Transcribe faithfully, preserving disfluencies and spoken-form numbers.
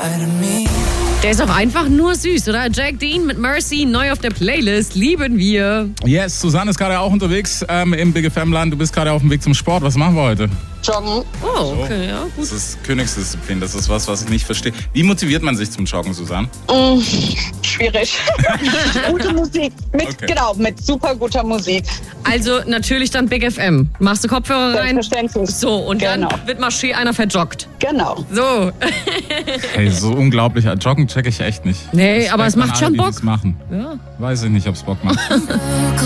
Der ist auch einfach nur süß, oder? Jack Dean mit Mercy, neu auf der Playlist. Lieben wir. Yes, Susanne ist gerade auch unterwegs ähm, im Big F M-Land. Du bist gerade auf dem Weg zum Sport. Was machen wir heute? Joggen. Oh, okay, ja, gut. Das ist Königsdisziplin. Das ist was, was ich nicht verstehe. Wie motiviert man sich zum Joggen, Susanne? Mm, schwierig. Gute Musik. Mit, Okay. Genau, mit super guter Musik. Also natürlich dann Big F M. Machst du Kopfhörer rein? Selbstverständlich. So, und Genau. dann wird mal schön einer verjoggt. Genau. So. Hey, so unglaublich. Joggen check ich echt nicht. Nee, Respekt aber es an macht alle, schon die Bock. das machen. Ja. Weiß ich nicht, ob es Bock macht.